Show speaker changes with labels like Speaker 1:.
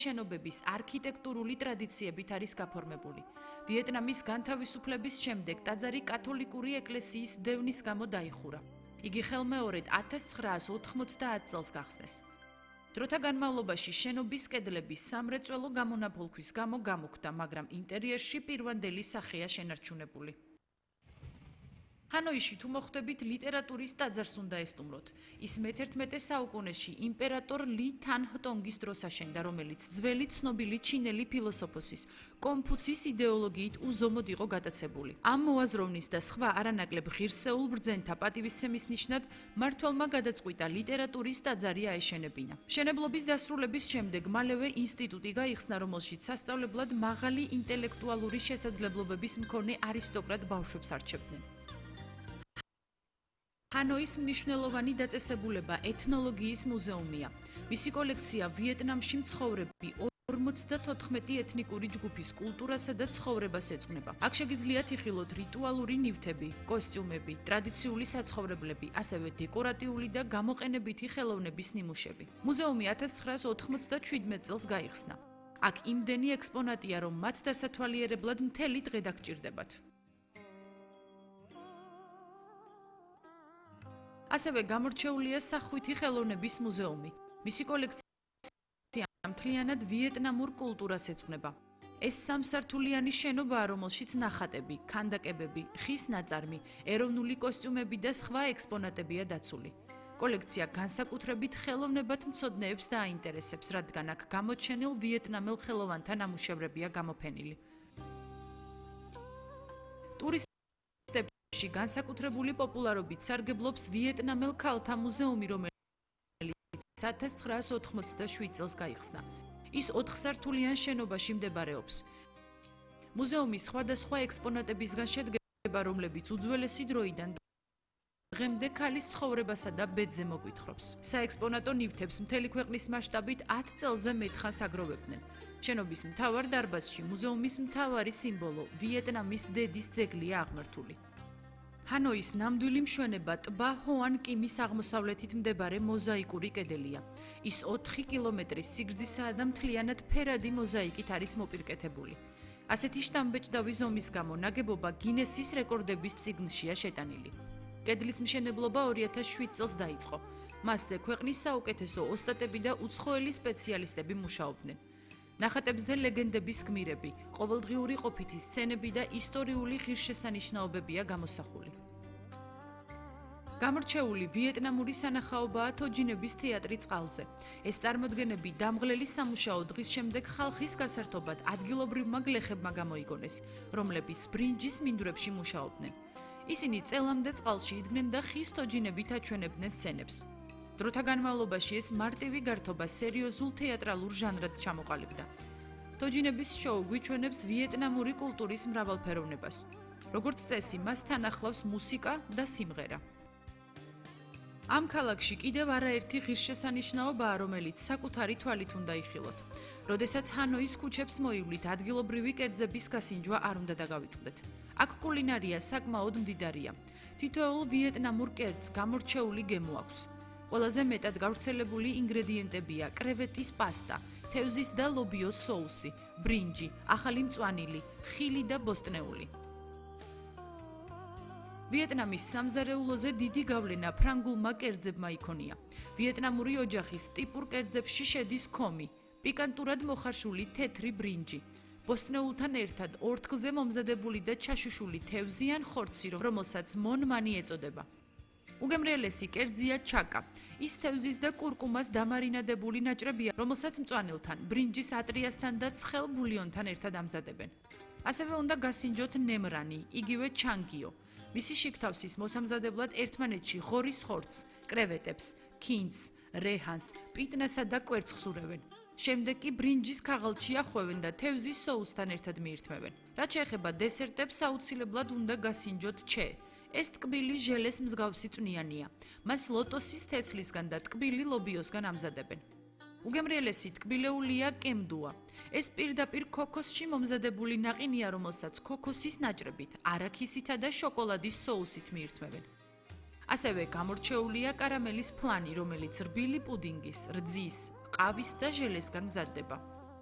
Speaker 1: შენობების არქიტექტურული ტრადიციებით არის გაფორმებული. ვიეტნამის განთავისუფლების შემდეგ ტაძარი კათოლიკური ეკლესიის დევნის გამო დაიხურა. იგი ხელმეორედ 1990 წელს გახსნეს. დროთა განმავლობაში შენობის კედლები სამრეწველო გამონაბოლქვის გამო გამოქვდა, მაგრამ ინტერიერში პირვანდელი სახეა შენარჩუნებული. ჰანოიში თუ მოხვდებით, ლიტერატურის ტაძარს უნდა ესტუმროთ. ის მე-11 საუკუნეში იმპერატორ ლი თანჰტონგის დროს აშენდა, რომელიც ძველი ცნობილი ჩინელი ფილოსოფოსის კონფუცის იდეოლოგიით უზომოდ იყო გატაცებული. ამ მოაზროვნის და სხვა არანაკლებ ღირსეულ ბრძენთა პატივისცემის ნიშნად მმართველმა გადაწყვიტა ლიტერატურის ტაძარი აეშენებინა. მშენებლობის დასრულების შემდეგ მალევე ინსტიტუტი გაიხსნა, რომელშიც სასწავლებლად მაღალი ინტელექტუალური შესაძლებლობების მქონე არისტოკრატ ბავშვებს არჩევდნენ. ჰანოის მნიშვნელოვანი დაწესებულება ეთნოლოგიის მუზეუმია. მისი კოლექცია ვიეტნამში მცხოვრები 54 ეთნიკური ჯგუფის კულტურასა და ცხოვრებას ეძღვნება. აქ შეგიძლიათ იხილოთ რიტუალური ნივთები, კოსტიუმები, ტრადიციული საცხოვრებლები, ასევე დეკორატიული და გამოყენებითი ხელოვნების ნიმუშები. მუზეუმი 1997 წელს გაიხსნა. აქ იმდენი ექსპონატია, რომ მათ დასათვალიერებლად მთელი დღე დაგჭირდებათ. ასევე გამორჩეულია სახვითი ხელოვნების მუზეუმი. მისი კოლექცია მთლიანად ვიეტნამურ კულტურას ეძღვნება. ეს სამსართულიანი შენობაა, რომელშიც ნახატები, ქანდაკებები, ხის ნაწარმი, ეროვნული კოსტიუმები და სხვა ექსპონატებია დაცული. კოლექცია განსაკუთრებით ხელოვნებათმცოდნეებს დააინტერესებს, რადგან აქ გამოჩენილ ვიეტნამელ ხელოვანთა ნამუშევრებია გამოფენილი. ტურისტებში განსაკუთრებული პოპულარობით სარგებლობს ვიეტნამელ ქალთა მუზეუმი, რომელიც 1987 წელს გაიხსნა. ის 4 სართულიან შენობაში მდებარეობს. მუზეუმი სხვადასხვა ექსპონატებისგან შედგება, რომლებიც უძველესი დროიდან დღემდე ქალის ცხოვრებასა და ბედზე მოგვითხრობს. საექსპონატო ნივთებს მთელი ქვეყნის მასშტაბით 10 წელზე მეტხანს აგროვებდნენ. შენობის მთავარ დარბაზში მუზეუმის მთავარი სიმბოლო ვიეტნამის დედის ძეგლია აღმართული. ჰანოის ნამდვილი მშვენება ტბა ჰოან კიმის აღმოსავლეთით მდებარე მოზაიკური კედელია. ის 4 კილომეტრის სიგრძისაა და მთლიანად ფერადი მოზაიკით არის მოპირკეთებული. ასეთი შთამბეჭდავი ზომის გამო ნაგებობა გინესის რეკორდების წიგნშია შეტანილი. კედლის მშენებლობა 2007 წელს დაიწყო. მასზე ქვეყნის საუკეთესო ოსტატები და უცხოელი სპეციალისტები მუშაობდნენ. ნახატებზე ლეგენდების გმირები, ყოველდღიური ყოფითი სცენები და ისტორიული ღირსშესანიშნაობებია გამოსახული. გამორჩეული ვიეტნამური სანახაობაა თოჯინების თეატრი წყალზე. ეს წარმოდგენები დამღლელი სამუშაო დღის შემდეგ ხალხის გასართობად ადგილობრივმა გლეხებმა გამოიგონეს, რომლებიც ბრინჯის მინდვრებში მუშაობდნენ. ისინი წელამდე წყალში იდგნენ და ხის თოჯინებით აჩვენებდნენ სცენებს. დროთა განმავლობაში ეს მარტივი გართობა სერიოზულ თეატრალურ ჟანრად ჩამოყალიბდა. თოჯინების შოუ გვიჩვენებს ვიეტნამური კულტურის მრავალფეროვნებას. როგორც წესი, მას თან ახლავს მუსიკა და სიმღერა. ამ ქალაქში კიდევ არაერთი ღირსშესანიშნაობაა, რომელიც საკუთარი თვალით უნდა იხილოთ. როდესაც ჰანოის ქუჩებს მოივლით, ადგილობრივი კერძების გასინჯვა არ უნდა დაგავიწყდეთ. აქ კულინარია საკმაოდ მდიდარია. თითოეულ ვიეტნამურ კერძს გამორჩეული გემო აქვს. ყველაზე მეტად გავრცელებული ინგრედიენტებია კრევეტის პასტა, თევზის და ლობიოს соуსი, ბრინჯი, ახალი მწვანილი, ხილი და ბოსტნეული. ვიეტნამის სამზარეულოზე დიდი გავლენა ფრანგულმა კერძებმა იქონია. ვიეტნამური ოჯახის ტიპურ კერძებში შედის ქომი, პიკანტურად მოხარშული თეთრი ბრინჯი, ბოსტნეულთან ერთად ორთქლზე მომზადებული და ჩაშუშული თევზი ან ხორცი, რომელსაც მონმანი ეწოდება. უგემრიელესი კერძია ჩაკა. ის თევზის და კურკუმას დამარინადებული ნაჭრებია, რომელსაც მწვანილთან, ბრინჯის ატრიასთან და ცხელ ბულიონთან ერთად ამზადებენ. ასევე უნდა გასინჯოთ ნემრანი, იგივე ჩანგიო. მისი შიგთავსის მოსამზადებლად ერთმანეთში ღორის ხორცს, კრევეტებს, ქინძს, რეჰანს, პიტნასა და კვერცხს ურევენ. შემდეგ კი ბრინჯის ქაღალდში ახვევენ და თევზის соуსთან ერთად მიირთმევენ. რაც შეეხება დესერტებს, აუცილებლად უნდა გასინჯოთ ჩე. ეს ტკბილი ჟელეს მსგავსი წვნიანია. მას ლოტოსის თესლისგან და ტკბილი ლობიოსგან ამზადებენ. უგემრიელესი ტკბილეულია კემდუა. ეს პირდაპირ ქოქოსში მომზადებული ნაყინია, რომელსაც ქოქოსის ნაჭრებით, არაქისითა და შოკოლადის соуსით მიირთმევენ. ასევე გამორჩეულია კარამელის ფლანი, რომელიც რბილი პუდინგის, რძის, ყავის და ჟელესგან მზადდება.